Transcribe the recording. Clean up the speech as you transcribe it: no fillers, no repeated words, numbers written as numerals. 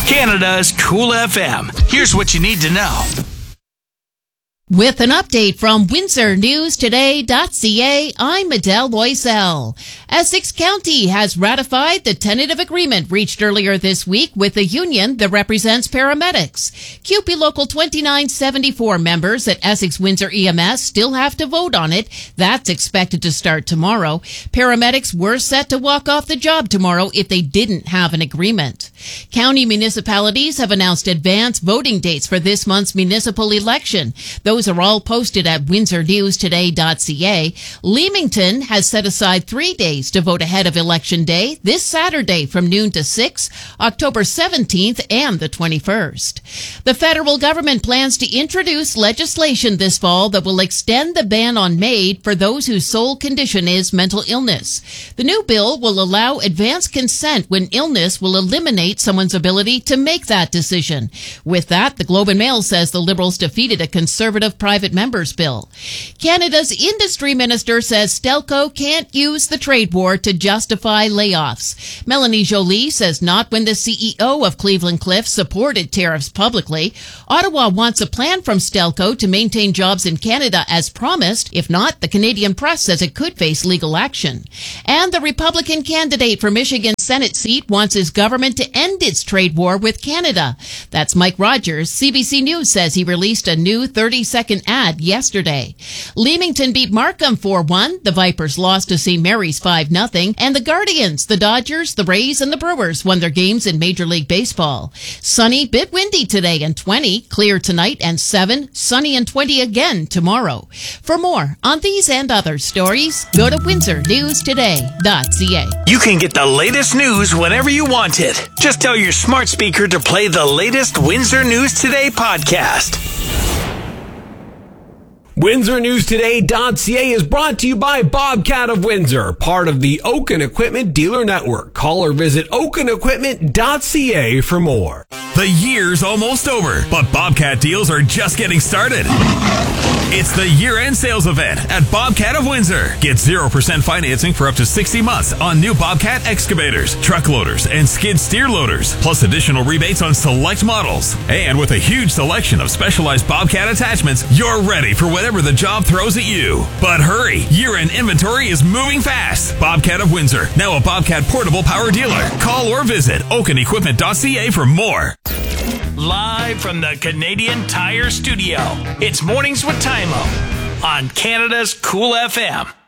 Canada's Cool FM. Here's what you need to know. With an update from WindsorNewsToday.ca, I'm Adele Loisel. Essex County has ratified the tentative agreement reached earlier this week with the union that represents paramedics. CUPE Local 2974 members at Essex Windsor EMS still have to vote on it. That's expected to start tomorrow. Paramedics were set to walk off the job tomorrow if they didn't have an agreement. County municipalities have announced advance voting dates for this month's municipal election. Those are all posted at WindsorNewsToday.ca. Leamington has set aside 3 days to vote ahead of Election Day, this Saturday from noon to 6, October 17th and the 21st. The federal government plans to introduce legislation this fall that will extend the ban on MAID for those whose sole condition is mental illness. The new bill will allow advance consent when illness will eliminate someone's ability to make that decision. With that, the Globe and Mail says the Liberals defeated a Conservative private members bill. Canada's industry minister says Stelco can't use the trade war to justify layoffs. Melanie Joly says not when the CEO of Cleveland Cliffs supported tariffs publicly. Ottawa wants a plan from Stelco to maintain jobs in Canada as promised. If not, the Canadian press says it could face legal action. And the Republican candidate for Michigan Senate seat wants his government to end its trade war with Canada. That's Mike Rogers. CBC News says he released a new 30-second ad yesterday. Leamington beat Markham 4-1. The Vipers lost to St. Mary's 5-0. And the Guardians, the Dodgers, the Rays, and the Brewers won their games in Major League Baseball. Sunny, bit windy today and 20. Clear tonight and 7. Sunny and 20 again tomorrow. For more on these and other stories, go to WindsorNewsToday.ca. You can get the latest news whenever you want it. Just tell your smart speaker to play the latest Windsor News Today podcast. WindsorNewsToday.ca is brought to you by Bobcat of Windsor, part of the Oaken Equipment Dealer Network. Call or visit OakenEquipment.ca for more. The year's almost over, but Bobcat deals are just getting started. It's the year-end sales event at Bobcat of Windsor. Get 0% financing for up to 60 months on new Bobcat excavators, truck loaders, and skid steer loaders, plus additional rebates on select models. And with a huge selection of specialized Bobcat attachments, you're ready for whatever the job throws at you. But hurry, year-end inventory is moving fast. Bobcat of Windsor, now a Bobcat portable power dealer. Call or visit OakenEquipment.ca for more. Live from the Canadian Tire Studio, it's Mornings with Tymo on Canada's Cool FM.